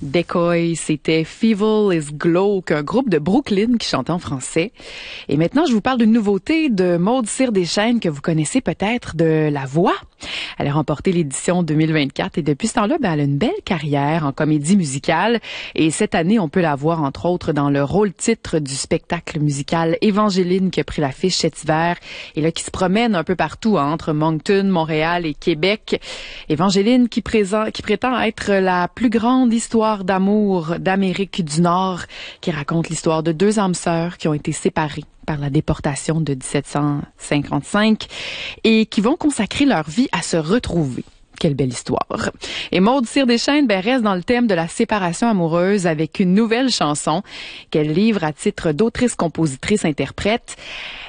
Decoy, c'était Feeble is Glow, un groupe de Brooklyn qui chantait en français. Et maintenant, je vous parle d'une nouveauté de Maude Cyr-Deschênes que vous connaissez peut-être de La Voix. Elle a remporté l'édition 2024 et depuis ce temps-là, elle a une belle carrière en comédie musicale. Et cette année, on peut la voir entre autres dans le rôle-titre du spectacle musical Évangéline qui a pris l'affiche cet hiver et là qui se promène un peu partout entre Moncton, Montréal et Québec. Évangéline qui prétend être la plus grande histoire d'amour d'Amérique du Nord, qui raconte l'histoire de deux âmes sœurs qui ont été séparées par la déportation de 1755 et qui vont consacrer leur vie à se retrouver. Quelle belle histoire. Et Maude Cyr-Deschênes reste dans le thème de la séparation amoureuse avec une nouvelle chanson qu'elle livre à titre d'autrice-compositrice-interprète.